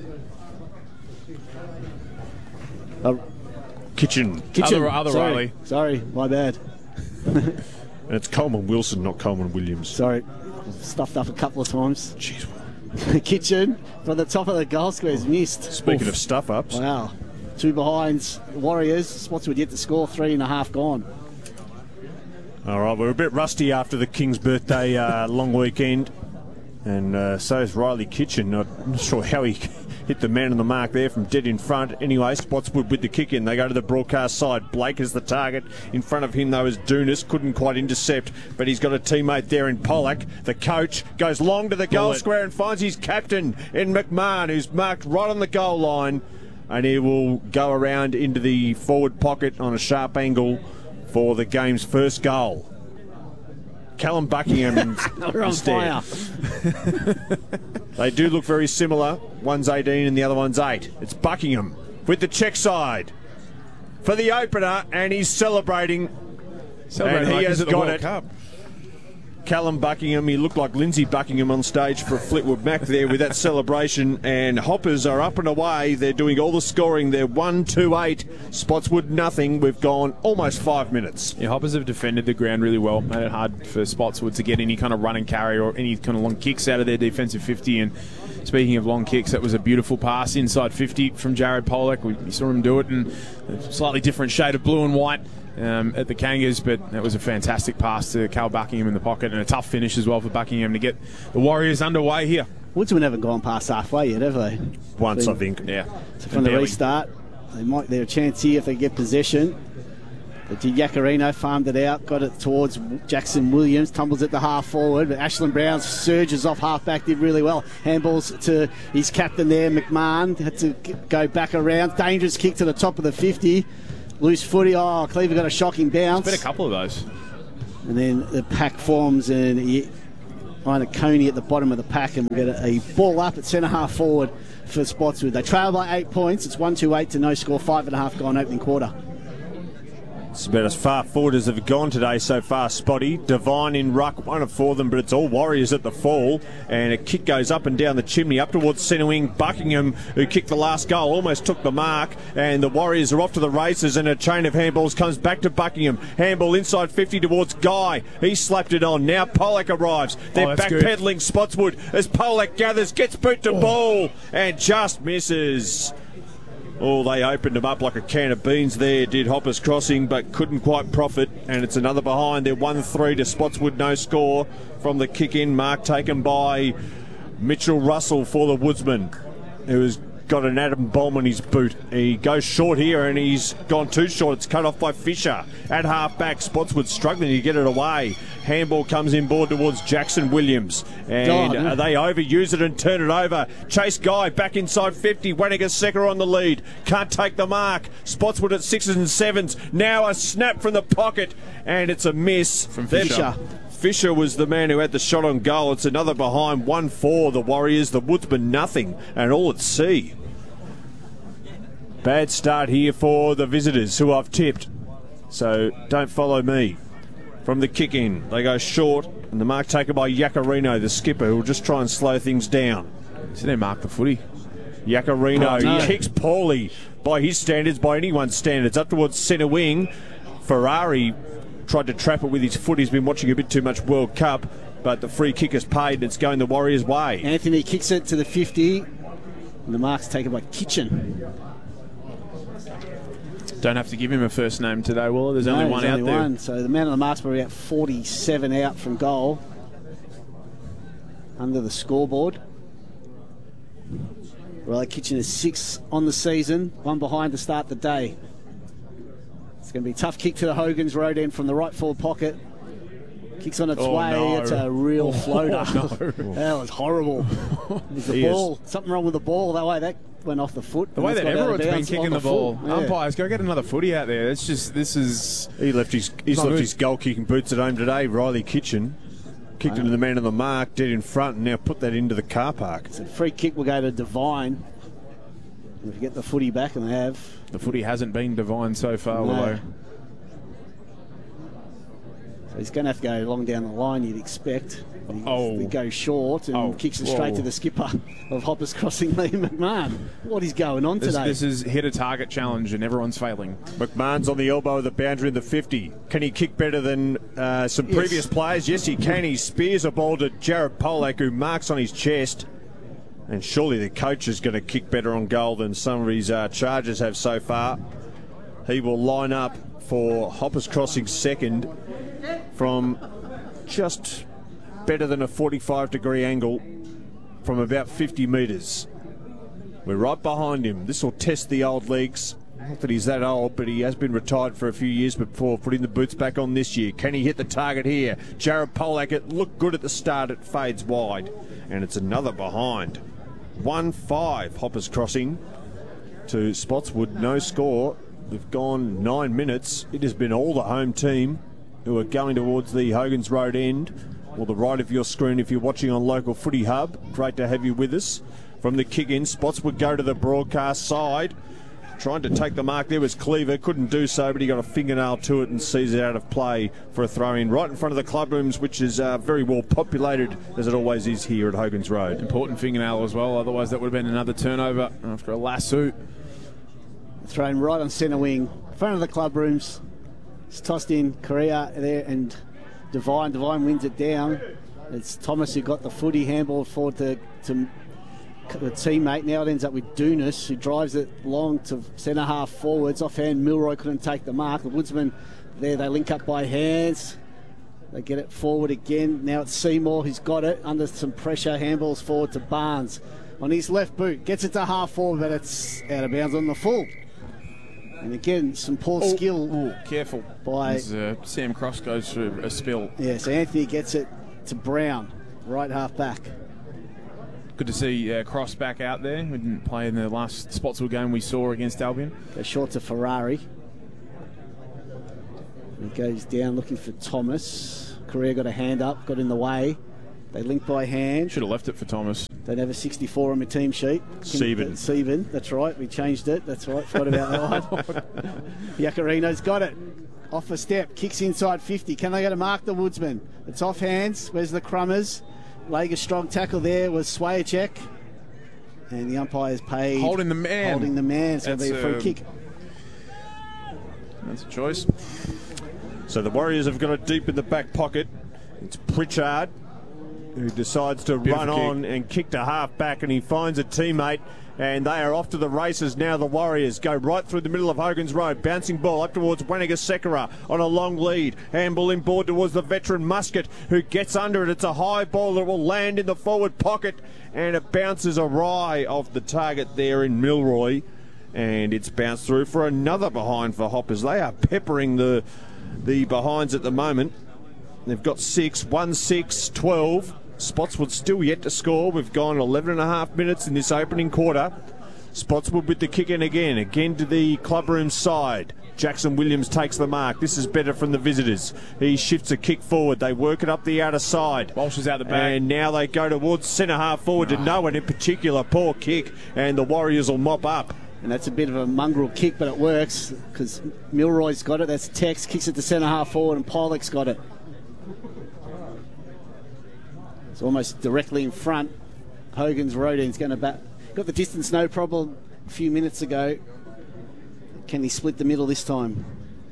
Kitchen. Other Sorry. Riley. Sorry, my bad. And it's Coleman Wilson, not Coleman Williams. Sorry. Stuffed up a couple of times. Jeez. Kitchen from the top of the goal square is missed. Speaking of stuff-ups. Wow. 2 behinds. Warriors. Spotswood yet to score. 3.5 gone. All right, we're a bit rusty after the King's birthday long weekend. And so is Riley Kitchen. I'm not sure how he hit the man on the mark there from dead in front. Anyway, Spotswood with the kick in. They go to the broadcast side. Blake is the target. In front of him, though, is Dunas. Couldn't quite intercept, but he's got a teammate there in Pollack. The coach goes long to the goal square and finds his captain in McMahon, who's marked right on the goal line. and he will go around into the forward pocket on a sharp angle for the game's first goal. Callum Buckingham We're on instead. fire. They do look very similar. One's 18 and the other one's 8. It's Buckingham with the check side for the opener, and he's celebrating. And he like has he's at the got World it. Cup. Callum Buckingham, he looked like Lindsay Buckingham on stage for Fleetwood Mac there with that celebration, and Hoppers are up and away. They're doing all the scoring. They're 1-2-8, Spotswood nothing. We've gone almost 5 minutes. Yeah, Hoppers have defended the ground really well, made it hard for Spotswood to get any kind of run and carry or any kind of long kicks out of their defensive 50. And speaking of long kicks, that was a beautiful pass inside 50 from Jared Pollock. We saw him do it in a slightly different shade of blue and white at the Kangas, but that was a fantastic pass to Cal Buckingham in the pocket, and a tough finish as well for Buckingham to get the Warriors underway here. Woodsman haven't gone past halfway yet, have they? Once, I think. Yeah. So from the restart, they might their chance here if they get possession. But Yacarino farmed it out, got it towards Jackson Williams, tumbles at the half forward, but Ashland Brown surges off half back, did really well. Handballs to his captain there, McMahon, had to go back around. Dangerous kick to the top of the 50. Loose footy. Oh, Cleaver got a shocking bounce. It's been a couple of those. And then the pack forms, and find a Coney at the bottom of the pack, and we'll get a ball up at centre half forward for Spotswood. They trail by 8 points. It's 1-2-8 to no score. 5.5 gone opening quarter. It's about as far forward as they've gone today so far, Spotty. Devine in ruck, one of 4 of them, but it's all Warriors at the fall. And a kick goes up and down the chimney, up towards centre wing. Buckingham, who kicked the last goal, almost took the mark. And the Warriors are off to the races, and a chain of handballs comes back to Buckingham. Handball inside 50 towards Guy. He slapped it on. Now Pollock arrives. They're backpedaling Spotswood as Pollock gathers, gets boot to ball, and just misses. Oh, they opened them up like a can of beans there, did Hoppers Crossing, but couldn't quite profit. And it's another behind. They're 1-3 to Spotswood, no score from the kick-in. Mark taken by Mitchell Russell for the Woodsman, who's got an Adam bomb on his boot. He goes short here, and he's gone too short. It's cut off by Fisher at half-back. Spotswood struggling to get it away. Handball comes inboard towards Jackson Williams, and they overuse it and turn it over. Chase Guy back inside 50. Wanniger Secker on the lead. Can't take the mark. Spotswood at 6s and 7s. Now a snap from the pocket, and it's a miss from Fisher. Fisher was the man who had the shot on goal. It's another behind. 1-4 the Warriors. The Woodsman nothing, and all at sea. Bad start here for the visitors, who I've tipped. So don't follow me. From the kick in, they go short, and the mark taken by Yacarino, the skipper, who will just try and slow things down. So they mark the footy. Yacarino kicks poorly by his standards, by anyone's standards, up towards centre wing. Ferrari tried to trap it with his foot. He's been watching a bit too much World Cup, but the free kick is paid, and it's going the Warriors' way. Anthony kicks it to the 50, and the mark's taken by Kitchen. Don't have to give him a first name today, Will. There's only one out there. So the man on the mark's probably at 47 out from goal. Under the scoreboard. Riley Kitchen is 6 on the season, 1 behind to start the day. It's going to be a tough kick to the Hogan's road end from the right forward pocket. Kicks on its way. No. It's a real floater. No. That was horrible. The ball. Something wrong with the ball. That way that went off the foot. The way that everyone's been kicking the ball. Yeah. Umpires, go get another footy out there. It's just, this is... He's left his goal-kicking boots at home today, Riley Kitchen. Kicked into the man on the mark, dead in front, and now put that into the car park. So free kick will go to Devine. If you get the footy back, and they have. The footy hasn't been Devine so far, although... So he's going to have to go long down the line, you'd expect. He goes short and kicks it straight to the skipper of Hoppers Crossing, Lee McMahon. What is going on today? This is hit a target challenge and everyone's failing. McMahon's on the elbow of the boundary in the 50. Can he kick better than some previous players? Yes, he can. He spears a ball to Jared Polak, who marks on his chest. And surely the coach is going to kick better on goal than some of his charges have so far. He will line up for Hoppers Crossing second from just better than a 45-degree angle from about 50 metres. We're right behind him. This will test the old legs. Not that he's that old, but he has been retired for a few years before putting the boots back on this year. Can he hit the target here? Jared Polak, it looked good at the start. It fades wide. And it's another behind. 1-5 Hoppers Crossing to Spotswood. No score. They've gone 9 minutes. It has been all the home team who are going towards the Hogan's Road end, or the right of your screen if you're watching on Local Footy Hub. Great to have you with us. From the kick-in, Spotswood go to the broadcast side. Trying to take the mark there was Cleaver. Couldn't do so, but he got a fingernail to it and sees it out of play for a throw-in right in front of the club rooms, which is very well populated, as it always is here at Hogan's Road. Important fingernail as well, otherwise that would have been another turnover after a lasso. Thrown right on centre wing, front of the club rooms. It's tossed in, Correa there, and Devine. Devine wins it down. It's Thomas who got the footy, handball forward to the teammate. Now it ends up with Dunas, who drives it long to centre half forwards. Offhand, Milroy couldn't take the mark. The Woodsman there, they link up by hands. They get it forward again. Now it's Seymour who's got it under some pressure. Handballs forward to Barnes on his left boot. Gets it to half forward, but it's out of bounds on the full. And again, some poor skill. Careful. By as, Sam Cross goes through a spill. Yeah, so Anthony gets it to Brown, right half back. Good to see Cross back out there. We didn't play in the last Spotswood game we saw against Albion. Goes short to Ferrari. He goes down looking for Thomas. Correa got a hand up, got in the way. They link by hand. Should have left it for Thomas. Don't have a 64 on my team sheet. Sieben, that's right. We changed it. That's right. Forgot about that one. Iacarino's got it. Off a step. Kicks inside 50. Can they go to mark the Woodsman? It's off hands. Where's the Crummers? Leg a strong tackle there was Swayacek. And the umpire's paid. Holding the man. So it'll be a free kick. That's a choice. So the Warriors have got it deep in the back pocket. It's Pritchard who decides to run on and kick to half back, and he finds a teammate, and they are off to the races now. The Warriors go right through the middle of Hogan's Road. Bouncing ball up towards Wanigasekara on a long lead. Handball inboard towards the veteran Muscat, who gets under it. It's a high ball that will land in the forward pocket, and it bounces awry off the target there in Milroy, and it's bounced through for another behind for Hoppers. They are peppering the behinds at the moment. They've got 6, 1, 6, 12. Spotswood still yet to score. We've gone 11 and a half minutes in this opening quarter. Spotswood with the kick in again to the clubroom side. Jackson Williams takes the mark. This is better from the visitors. He shifts a kick forward. They work it up the outer side. Walsh is out the back. And now they go towards centre half forward to no one in particular. Poor kick, and the Warriors will mop up. And that's a bit of a mongrel kick, but it works because Milroy's got it. That's Tex, kicks it to centre half forward, and Pollock's got it. It's almost directly in front. Hogan's Road end's going to bat. Got the distance, no problem, a few minutes ago. Can he split the middle this time?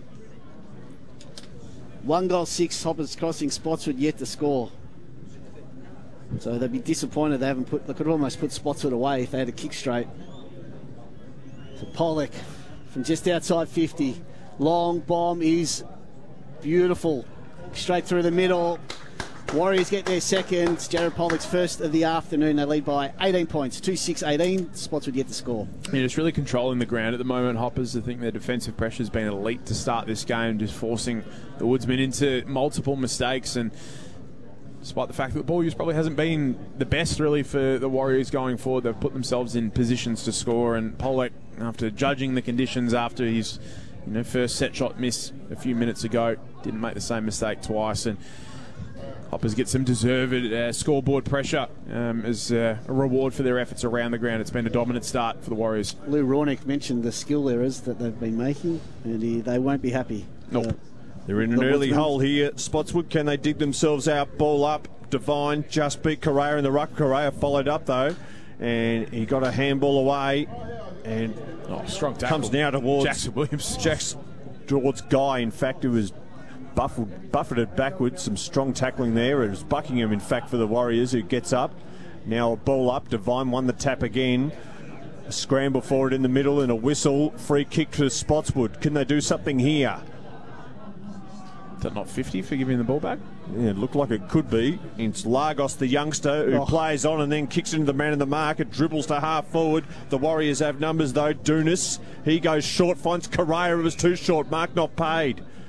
1 goal, 6 Hoppers crossing. Spotswood yet to score. So they'd be disappointed they could have almost put Spotswood away if they had a kick straight. So Pollock from just outside 50. Long bomb is beautiful. Straight through the middle. Warriors get their second. Jared Pollock's first of the afternoon. They lead by 18 points. 2-6-18. Spotswood yet to score. Yeah, just really controlling the ground at the moment, Hoppers. I think their defensive pressure has been elite to start this game, just forcing the Woodsmen into multiple mistakes. And despite the fact that the ball use probably hasn't been the best really for the Warriors going forward, they've put themselves in positions to score. And Pollock, after judging the conditions after his first set shot miss a few minutes ago, didn't make the same mistake twice. And Hoppers get some deserved scoreboard pressure as a reward for their efforts around the ground. It's been a dominant start for the Warriors. Lou Raunick mentioned the skill errors that they've been making, and they won't be happy. Nope. They're in an early hole here. Spotswood, can they dig themselves out? Ball up. Devine just beat Correa in the ruck. Correa followed up though, and he got a handball away, and strong tackle. Comes now towards Jackson Williams. Towards Guy, in fact, who was buffeted backwards. Some strong tackling there. It was Buckingham, in fact, for the Warriors, who gets up. Now a ball up. Devine won the tap again. A scramble forward in the middle and a whistle. Free kick to Spotswood. Can they do something here? Is that not 50 for giving the ball back? Yeah, it looked like it could be. It's Lagos, the youngster, who plays on and then kicks into the man in the mark. It dribbles to half forward. The Warriors have numbers though. Dunas, he goes short, finds Correa. It was too short. Mark not paid.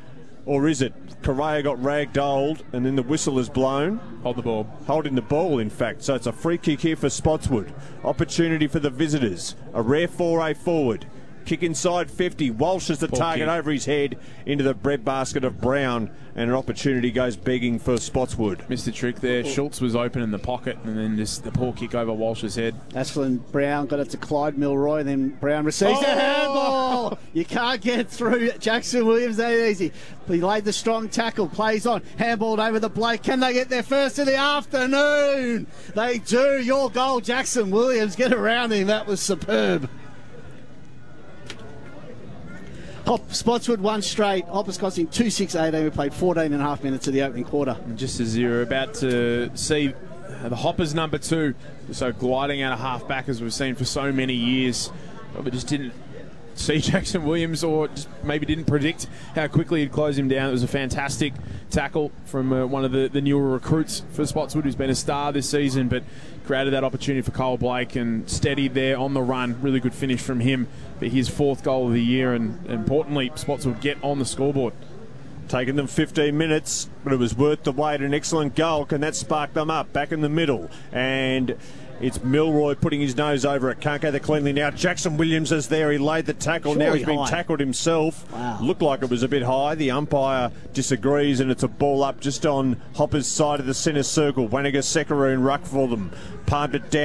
Or is it? Correa got ragdolled and then the whistle is blown. Hold the ball. Holding the ball, in fact. So it's a free kick here for Spotswood. Opportunity for the visitors. A rare foray forward. Kick inside 50. Walsh is the target kick. over his head into the breadbasket of Brown, and an opportunity goes begging for Spotswood. Missed the trick there. Schultz was open in the pocket, and then just the poor kick over Walsh's head. Ashlyn Brown got it to Clyde Milroy, and then Brown receives a handball. You can't get through Jackson Williams that easy. He laid the strong tackle, plays on, handballed over the Blake. Can they get their first of the afternoon? They do. Your goal, Jackson Williams. Get around him. That was superb. Spotswood won straight. Hoppers costing 2-6-18. We played 14.5 minutes of the opening quarter. And just as you're about to see the Hoppers number 2, so gliding out of half-back as we've seen for so many years, probably just didn't see Jackson Williams, or just maybe didn't predict how quickly he'd close him down. It was a fantastic tackle from one of the newer recruits for Spotswood, who's been a star this season, but created that opportunity for Cole Blake and steadied there on the run. Really good finish from him for his 4th goal of the year, and importantly, Spotswood get on the scoreboard. Taking them 15 minutes, but it was worth the wait. An excellent goal. Can that spark them up? Back in the middle. And it's Milroy putting his nose over it. Can't go there cleanly now. Jackson Williams is there. He laid the tackle. Surely now he's been tackled himself. Wow. Looked like it was a bit high. The umpire disagrees, and it's a ball up just on Hopper's side of the centre circle. Waniga Sekaroon ruck for them. Palmed it down.